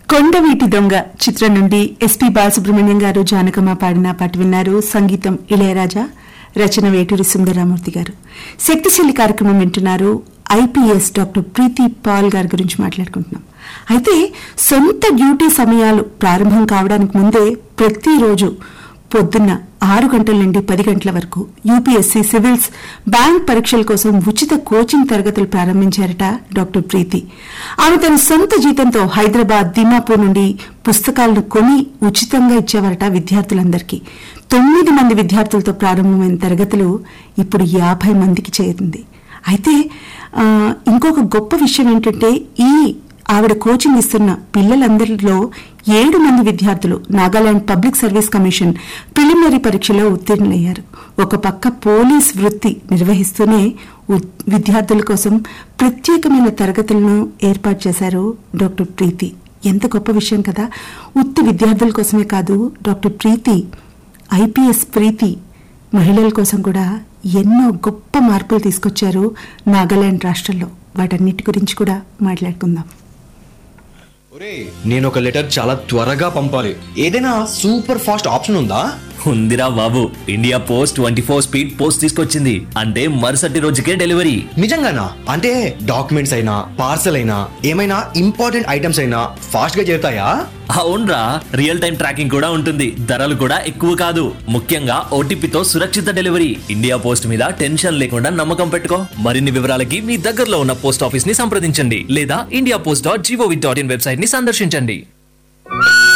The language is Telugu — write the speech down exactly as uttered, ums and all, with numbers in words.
కొండవీటి దొంగ చిత్రం నుండి ఎస్పీ బాలసుబ్రహ్మణ్యం గారు జానకమ్మ పాడిన పాట విన్నారు. సంగీతం ఇళయరాజా, రచన వేటూరి సుందరరామూర్తి గారు. శక్తిశీలి కార్యక్రమం వింటున్నారు. ఐపీఎస్ డాక్టర్ ప్రీతి పాల్ గారి గురించి మాట్లాడుకుంటున్నాం. అయితే సొంత డ్యూటీ సమయాలు ప్రారంభం కావడానికి ముందే ప్రతిరోజు పొద్దున్న ఆరు గంటల నుండి పది గంటల వరకు యూపీఎస్సీ, సివిల్స్, బ్యాంక్ పరీక్షల కోసం ఉచిత కోచింగ్ తరగతులు ప్రారంభించారట డాక్టర్ ప్రీతి. ఆమె తన సొంత జీతంతో హైదరాబాద్, దిమాపూర్ నుండి పుస్తకాలను కొని ఉచితంగా ఇచ్చేవారట విద్యార్థులందరికీ. తొమ్మిది మంది విద్యార్థులతో ప్రారంభమైన తరగతులు ఇప్పుడు యాభై మందికి చేరింది. అయితే ఇంకొక గొప్ప విషయం ఏంటంటే, ఈ ఆవిడ కోచింగ్ ఇస్తున్న పిల్లలందరిలో ఏడు మంది విద్యార్థులు Nagaland public service commission preliminary పరీక్షలో ఉత్తీర్ణులయ్యారు. ఒక పక్క పోలీస్ వృత్తి నిర్వహిస్తూనే విద్యార్థుల కోసం ప్రత్యేకమైన తరగతులను ఏర్పాటు చేశారు డాక్టర్ ప్రీతి. ఎంత గొప్ప విషయం కదా. ఉత్తి విద్యార్థుల కోసమే కాదు, డాక్టర్ ప్రీతి, ఐపీఎస్ ప్రీతి మహిళల కోసం కూడా ఎన్నో గొప్ప మార్పులు తీసుకొచ్చారు నాగాలాండ్ రాష్ట్రంలో. వాటన్నిటి గురించి కూడా మాట్లాడుకుందాం. నేను ఒక లెటర్ చాలా త్వరగా పంపాలి. ఏదైనా సూపర్ ఫాస్ట్ ఆప్షన్ ఉందా? ఉందిరా బాబు, India post twenty four speed post తీసుకొచ్చింది. అంటే మరుసటి రోజుకే డెలివరీ. నిజంగానా? అంటే డాక్యుమెంట్స్ అయినా, పార్సల్ అయినా, ఏమైనా ఇంపార్టెంట్ ఐటమ్స్ అయినా ఫాస్ట్ గా చేరుతాయా? అవునరా, రియల్ టైం ట్రాకింగ్ కూడా ఉంటుంది. ధరలు కూడా ఎక్కువ కాదు. ముఖ్యంగా ఓటీపీతో సురక్షిత డెలివరీ. ఇండియా పోస్ట్ మీద టెన్షన్ లేకుండా నమ్మకం పెట్టుకో. మరిన్ని వివరాలకి మీ దగ్గరలో ఉన్న పోస్ట్ ఆఫీస్ ని సంప్రదించండి లేదా India post dot GOV dot in website ని సందర్శించండి.